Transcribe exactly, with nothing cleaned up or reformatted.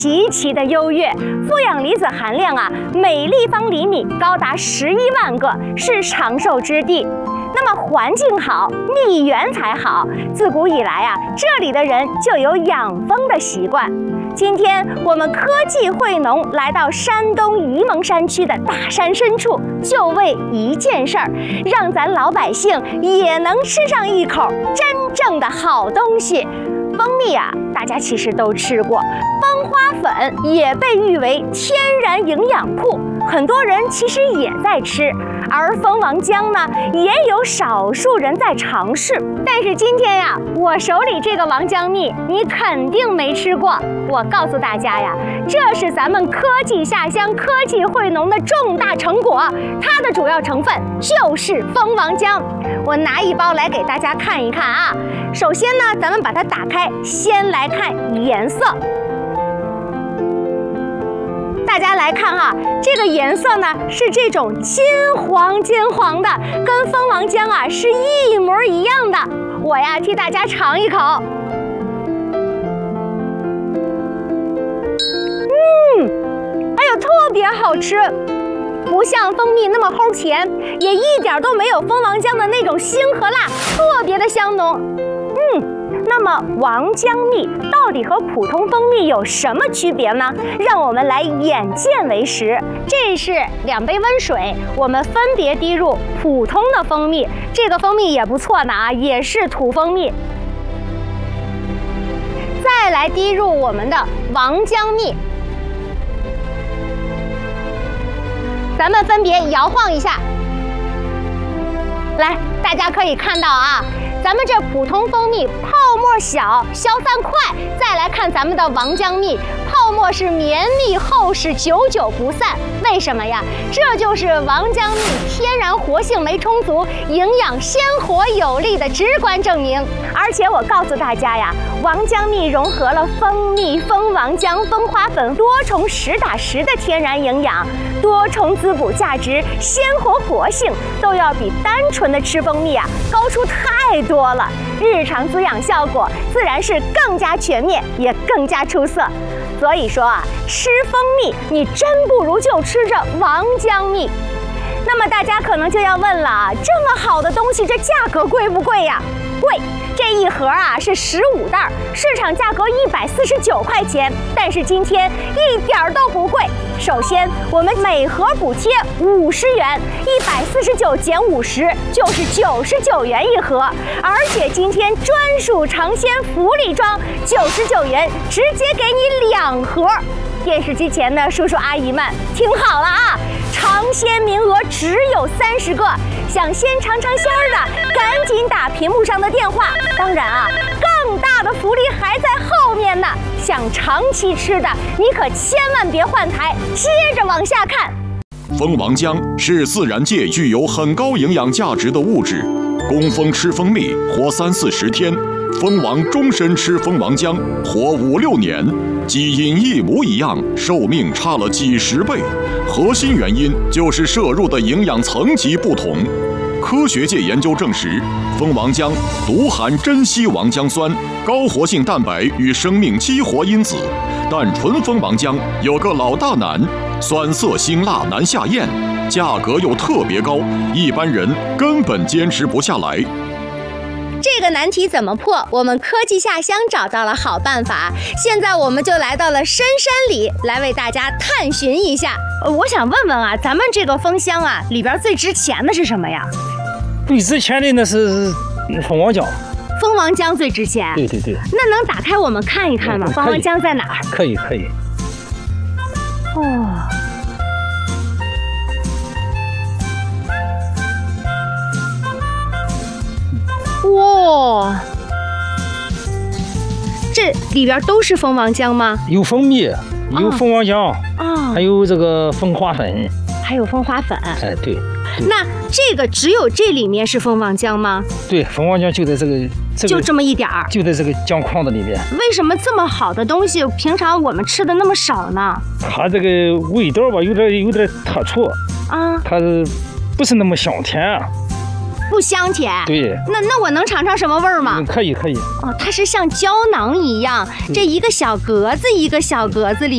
极其的优越，负氧离子含量啊，每立方厘米高达十一万个，是长寿之地。那么环境好，蜜源才好。自古以来啊，这里的人就有养蜂的习惯。今天我们科技惠农来到山东沂蒙山区的大山深处，就为一件事儿，让咱老百姓也能吃上一口真正的好东西。蜂蜜啊，大家其实都吃过，蜂花粉也被誉为天然营养铺，很多人其实也在吃。而蜂王浆呢，也有少数人在尝试。但是今天呀，我手里这个王浆蜜，你肯定没吃过。我告诉大家呀，这是咱们科技下乡、科技惠农的重大成果，它的主要成分就是蜂王浆。我拿一包来给大家看一看啊。首先呢，咱们把它打开，先来看颜色。大家来看哈，这个颜色呢是这种金黄金黄的，跟蜂王浆啊是一模一样的。我呀替大家尝一口，嗯，哎呦，特别好吃，不像蜂蜜那么齁甜，也一点都没有蜂王浆的那种腥和辣，特别的香浓。嗯。那么王浆蜜到底和普通蜂蜜有什么区别呢？让我们来眼见为实。这是两杯温水，我们分别滴入普通的蜂蜜，这个蜂蜜也不错的啊，也是土蜂蜜。再来滴入我们的王浆蜜，咱们分别摇晃一下。来，大家可以看到啊。咱们这普通蜂蜜泡沫小，消散快。再来看咱们的王浆蜜，泡沫是绵密厚实，久久不散。为什么呀？这就是王浆蜜天然活性酶充足，营养鲜活有力的直观证明。而且我告诉大家呀，王浆蜜融合了蜂蜜、蜂王浆、蜂花粉多重实打实的天然营养，多重滋补价值、鲜活活性都要比单纯的吃蜂蜜啊高出太多。多了，日常滋养效果自然是更加全面，也更加出色。所以说啊，吃蜂蜜你真不如就吃这王浆蜜。那么大家可能就要问了啊，这么好的东西，这价格贵不贵呀？贵，这一盒啊是十五袋，市场价格一百四十九块钱，但是今天一点都不贵。首先，我们每盒补贴五十元，一百四十九减五十就是九十九元一盒，而且今天专属尝鲜福利装，九十九元直接给你两盒。电视机前的叔叔阿姨们，听好了啊！尝鲜名额只有三十个，想先尝尝鲜儿的，赶紧打屏幕上的电话。当然啊，更大的福利还在后面呢。想长期吃的，你可千万别换台。接着往下看， 蜂王浆是自然界具有很高营养价值的物质，工蜂吃蜂蜜活三四十天，蜂王终身吃蜂王浆活五六年。基因一模一样，寿命差了几十倍，核心原因就是摄入的营养层级不同。科学界研究证实，蜂王浆独含珍稀王浆酸、高活性蛋白与生命激活因子，但纯蜂王浆有个老大难，酸涩辛辣难下咽，价格又特别高，一般人根本坚持不下来。 这个难题怎么破？我们科技下乡找到了好办法。现在我们就来到了深山里，来为大家探寻一下。呃，我想问问啊，咱们这个蜂箱啊，里边最值钱的是什么呀？ 最值钱的那是蜂王浆。 蜂王浆最值钱。 对对对。 那能打开我们看一看吗？蜂王浆在哪儿？ 可以可以。 哦。哇，这里边都是蜂王浆吗？ 有蜂蜜，有蜂王浆， 啊， 还有这个蜂花粉， 还有蜂花粉。 哎，对。 那这个只有这里面是蜂王浆吗？ 对，蜂王浆就在这个，这个就这么一点儿， 就在这个浆框子里面。 为什么这么好的东西，平常我们吃的那么少呢？ 它这个味道吧，有点有点特殊啊， 它是不是那么香甜啊？ 不香甜。 对。 那那我能尝尝什么味儿吗？ 嗯，可以可以。 哦，它是像胶囊一样，这一个小格子一个小格子里。